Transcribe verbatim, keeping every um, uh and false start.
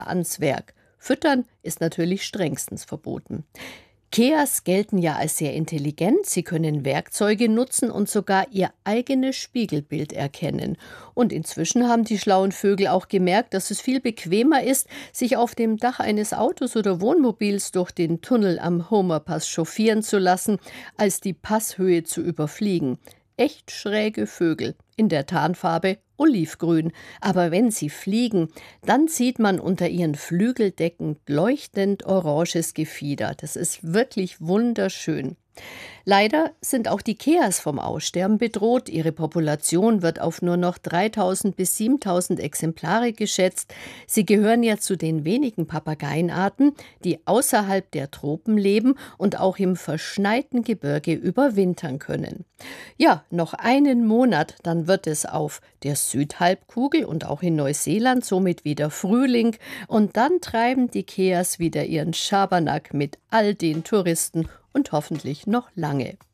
ans Werk. Füttern ist natürlich strengstens verboten. Keas gelten ja als sehr intelligent, sie können Werkzeuge nutzen und sogar ihr eigenes Spiegelbild erkennen. Und inzwischen haben die schlauen Vögel auch gemerkt, dass es viel bequemer ist, sich auf dem Dach eines Autos oder Wohnmobils durch den Tunnel am Homer-Pass chauffieren zu lassen, als die Passhöhe zu überfliegen. Echt schräge Vögel, in der Tarnfarbe olivgrün. Aber wenn sie fliegen, dann sieht man unter ihren Flügeldecken leuchtend oranges Gefieder. Das ist wirklich wunderschön. Leider sind auch die Keas vom Aussterben bedroht. Ihre Population wird auf nur noch dreitausend bis siebentausend Exemplare geschätzt. Sie gehören ja zu den wenigen Papageienarten, die außerhalb der Tropen leben und auch im verschneiten Gebirge überwintern können. Ja, noch einen Monat, dann wird es auf der Südhalbkugel und auch in Neuseeland somit wieder Frühling. Und dann treiben die Keas wieder ihren Schabernack mit all den Touristen und hoffentlich noch lange.